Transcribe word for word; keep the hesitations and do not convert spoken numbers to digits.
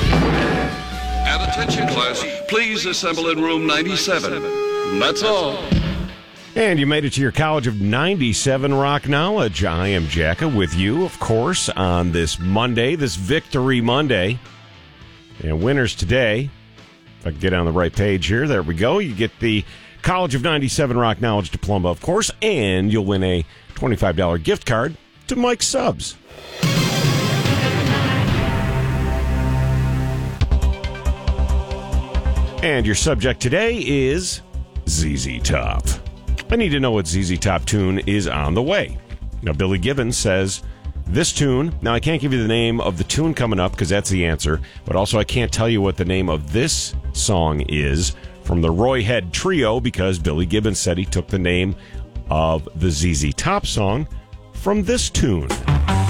At attention, class, please assemble in room ninety-seven. That's all. And you made it to your College of ninety-seven Rock Knowledge. I am Jacka with you, of course, on this Monday, this Victory Monday. And winners today, if I can get on the right page here, there we go. You get the College of ninety-seven Rock Knowledge diploma, of course, and you'll win a twenty-five dollars gift card to Mike's Subs. And your subject today is Z Z Top. I need to know what Z Z Top tune is on the way. Now, Billy Gibbons says this tune, now I can't give you the name of the tune coming up because that's the answer, but also I can't tell you what the name of this song is from the Roy Head Trio because Billy Gibbons said he took the name of the Z Z Top song from this tune.